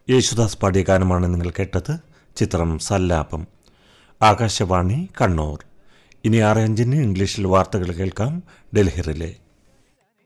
യേശുദാസ് പാടിയ ഗാനമാണ് നിങ്ങൾ കേട്ടത്. ചിത്രം സല്ലാപം. ആകാശവാണി കണ്ണൂർ. ഇനി 6:05 ഇംഗ്ലീഷിൽ വാർത്തകൾ കേൾക്കാം. ഡൽഹി റിലേ.